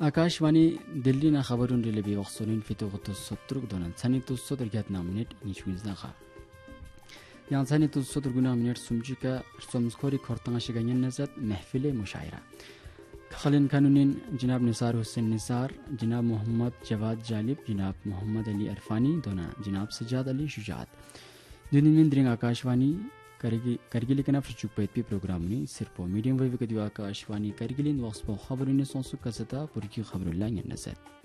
Akashvani Delhi na khabarun rile bi waqsonin fito goto sotruk donan sani to sotr gat na minute ni shwizna kha yan sani to sotr guna minute sumjika somskori khortanga shiganyen nazat mahfile mushaira Khalin कानूनीन जनाब निसार हुसैन निसार जनाब मोहम्मद जवाद जालिब जनाब मोहम्मद अली अरफानी दोना जनाब Sajjad Ali Shujaat दुनिमिन द्रिंग Akashvani करगिली कनाफ चुपैत P programme नि सिर्फ medium wave के दिवा Akashvani करगिलिन works खबरने सोंसु कसता पुरकी खबरुल्लाह नसत